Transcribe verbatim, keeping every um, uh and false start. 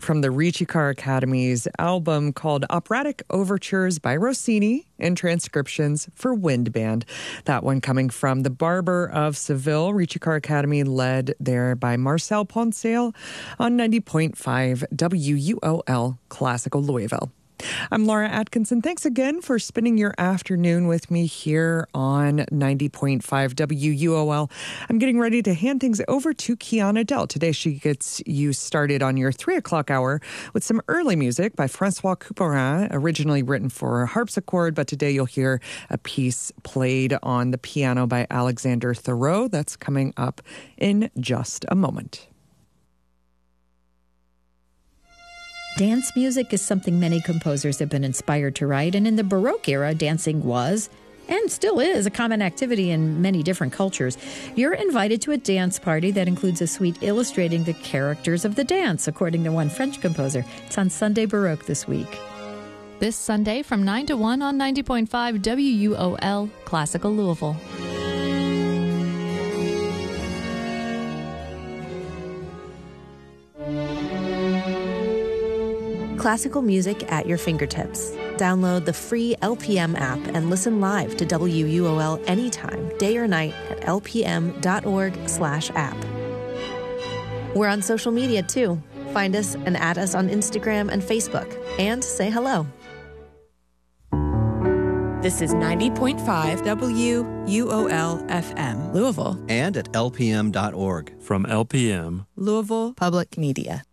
from the Ricci Carr Academy's album called Operatic Overtures by Rossini and Transcriptions for Wind Band. That one coming from the Barber of Seville, Ricci Carr Academy, led there by Marcel Poncel on ninety point five W U O L Classical Louisville. I'm Laura Atkinson. Thanks again for spending your afternoon with me here on ninety point five W U O L. I'm getting ready to hand things over to Kiana Dell. Today she gets you started on your three o'clock hour with some early music by Francois Couperin, originally written for harpsichord, but today you'll hear a piece played on the piano by Alexander Thoreau. That's coming up in just a moment. Dance music is something many composers have been inspired to write, and in the Baroque era, dancing was, and still is, a common activity in many different cultures. You're invited to a dance party that includes a suite illustrating the characters of the dance, according to one French composer. It's on Sunday Baroque this week. This Sunday from nine to one on ninety point five W U O L, Classical Louisville. Classical music at your fingertips. Download the free L P M app and listen live to W U O L anytime, day or night at lpm.org slash app. We're on social media too. Find us and add us on Instagram and Facebook. And say hello. This is ninety point five W U O L F M, Louisville. And at L P M dot org. From L P M, Louisville Public Media.